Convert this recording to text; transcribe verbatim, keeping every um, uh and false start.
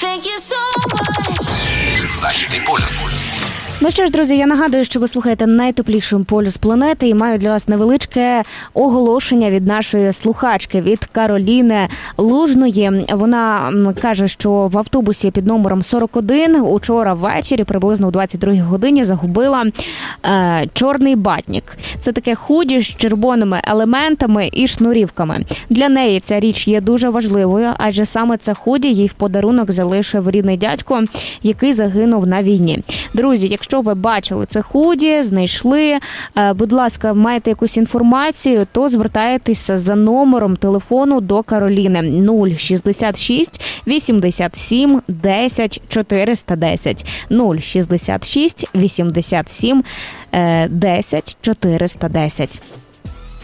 Західний полюс. Ну що ж, друзі, я нагадую, що ви слухаєте найтепліший полюс планети і маю для вас невеличке оголошення від нашої слухачки, від Кароліни Лужної. Вона каже, що в автобусі під номером сорок один учора ввечері, приблизно о двадцять другій годині, загубила е, чорний батник. Це таке худі з червоними елементами і шнурівками. Для неї ця річ є дуже важливою, адже саме це худі їй в подарунок залишив рідний дядько, який загинув на війні. Друзі, якщо Якщо ви бачили це худі, знайшли, будь ласка, маєте якусь інформацію, то звертаєтеся за номером телефону до Кароліни нуль шістдесят шість вісімдесят сім десять чотириста десять нуль шістдесят шість вісімдесят сім десять чотириста десять.